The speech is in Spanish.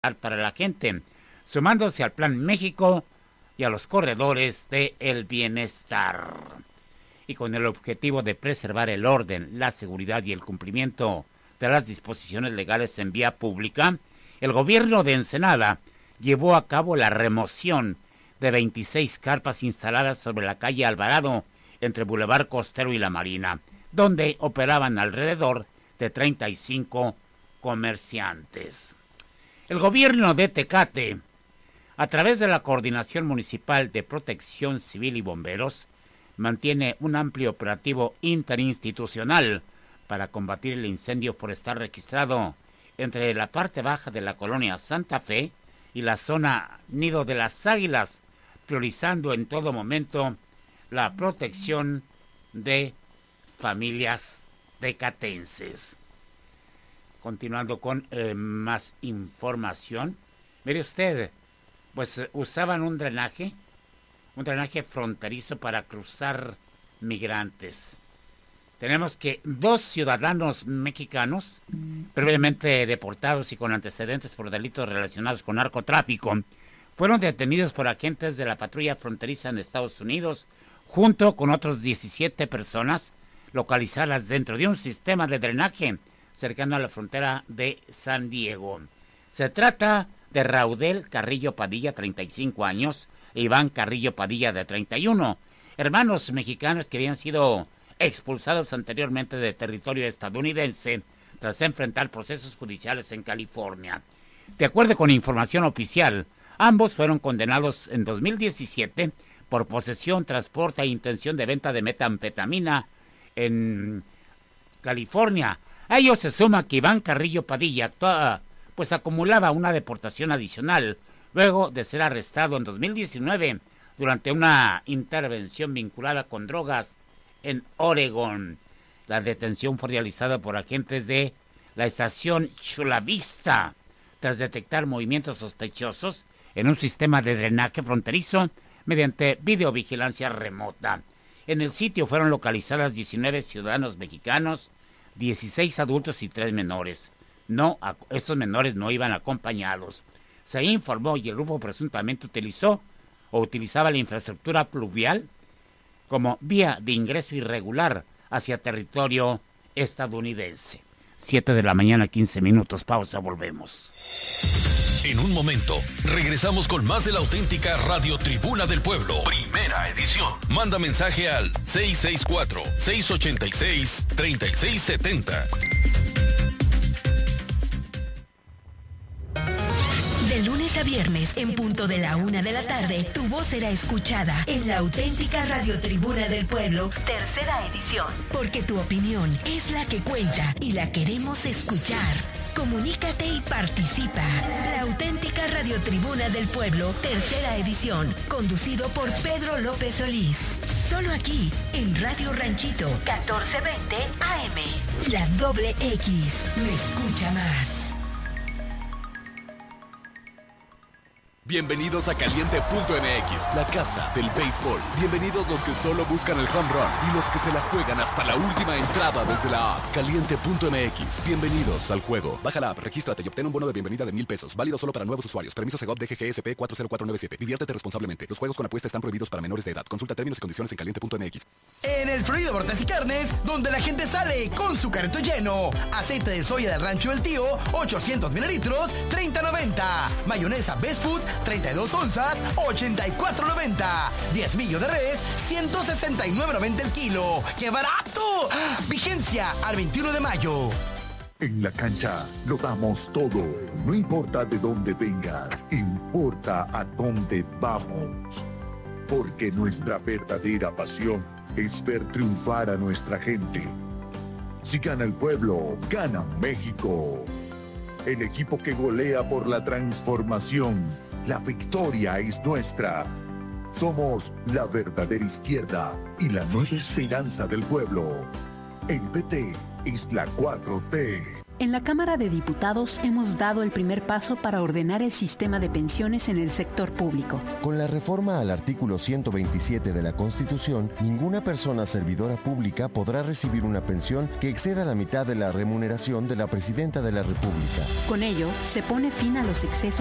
para la gente, sumándose al Plan México y a los corredores del bienestar. Y con el objetivo de preservar el orden, la seguridad y el cumplimiento de las disposiciones legales en vía pública, el gobierno de Ensenada llevó a cabo la remoción de 26 carpas instaladas sobre la calle Alvarado, entre Boulevard Costero y La Marina, donde operaban alrededor de 35 comerciantes. El gobierno de Tecate, a través de la Coordinación Municipal de Protección Civil y Bomberos, mantiene un amplio operativo interinstitucional para combatir el incendio forestal registrado entre la parte baja de la colonia Santa Fe y la zona Nido de las Águilas, priorizando en todo momento la protección de familias tecatenses. Continuando con más información, mire usted, pues usaban un drenaje fronterizo para cruzar migrantes. Tenemos que 2 ciudadanos mexicanos, previamente deportados y con antecedentes por delitos relacionados con narcotráfico, fueron detenidos por agentes de la patrulla fronteriza en Estados Unidos, junto con otros 17 personas localizadas dentro de un sistema de drenaje cercano a la frontera de San Diego. Se trata de Raudel Carrillo Padilla, 35 años, e Iván Carrillo Padilla, de 31, hermanos mexicanos que habían sido expulsados anteriormente de territorio estadounidense tras enfrentar procesos judiciales en California. De acuerdo con información oficial, ambos fueron condenados en 2017 por posesión, transporte e intención de venta de metanfetamina en California. A ello se suma que Iván Carrillo Padilla pues acumulaba una deportación adicional luego de ser arrestado en 2019 durante una intervención vinculada con drogas en Oregón. La detención fue realizada por agentes de la estación Chula Vista tras detectar movimientos sospechosos en un sistema de drenaje fronterizo mediante videovigilancia remota. En el sitio fueron localizadas 19 ciudadanos mexicanos, 16 adultos y 3 menores. Estos menores no iban acompañados. Se informó y el grupo presuntamente utilizaba la infraestructura pluvial como vía de ingreso irregular hacia territorio estadounidense. 7 de la mañana, 15 minutos. Pausa, volvemos. En un momento, regresamos con más de la auténtica Radio Tribuna del Pueblo. Primera edición. Manda mensaje al 664-686-3670. De lunes a viernes, en punto de la 1 de la tarde, tu voz será escuchada en la auténtica Radio Tribuna del Pueblo, tercera edición. Porque tu opinión es la que cuenta y la queremos escuchar. Comunícate y participa. La auténtica Radio Tribuna del Pueblo, tercera edición, conducido por Pedro López Solís. Solo aquí, en Radio Ranchito, 1420 AM. La doble X, me escucha más. Bienvenidos a Caliente.mx, la casa del béisbol. Bienvenidos los que solo buscan el home run y los que se la juegan hasta la última entrada desde la app. Caliente.mx, bienvenidos al juego. Baja la app, regístrate y obtén un bono de bienvenida de $1,000. Válido solo para nuevos usuarios. Permiso Segov DGGSP 40497. Diviértete responsablemente. Los juegos con apuesta están prohibidos para menores de edad. Consulta términos y condiciones en Caliente.mx. En el Florido Hortas y Carnes, donde la gente sale con su carrito lleno. Aceite de soya del Rancho del Tío, 800 mililitros, $30.90. Mayonesa Best Food, 32 onzas, $84.90. Diezmillo de res, $169.90 el kilo. ¡Qué barato! Vigencia al 21 de mayo. En la cancha lo damos todo. No importa de dónde vengas, importa a dónde vamos. Porque nuestra verdadera pasión es ver triunfar a nuestra gente. Si gana el pueblo, gana México. El equipo que golea por la transformación. La victoria es nuestra. Somos la verdadera izquierda y la nueva esperanza del pueblo. El PT es la 4T. En la Cámara de Diputados hemos dado el primer paso para ordenar el sistema de pensiones en el sector público. Con la reforma al artículo 127 de la Constitución, ninguna persona servidora pública podrá recibir una pensión que exceda la mitad de la remuneración de la Presidenta de la República. Con ello, se pone fin a los excesos